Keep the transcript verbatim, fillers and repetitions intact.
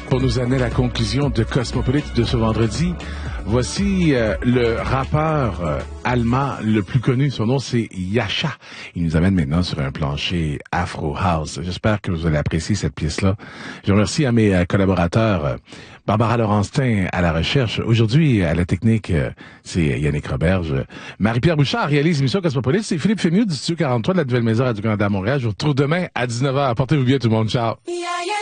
pour nous amener à la conclusion de Cosmopolite de ce vendredi. Voici euh, le rappeur euh, allemand le plus connu. Son nom, c'est Yasha. Il nous amène maintenant sur un plancher Afro House. J'espère que vous allez apprécier cette pièce-là. Je remercie à mes euh, collaborateurs, euh, Barbara Laurentin à la recherche. Aujourd'hui, à la technique, euh, c'est Yannick Roberge. Marie-Pierre Bouchard réalise l'émission Cosmopolite. C'est Philippe Fémieux du Studio quarante-trois de la Nouvelle Maison Radio-Canada à Montréal. Je vous retrouve demain à dix-neuf heures. Portez-vous bien tout le monde. Ciao. Yeah, yeah.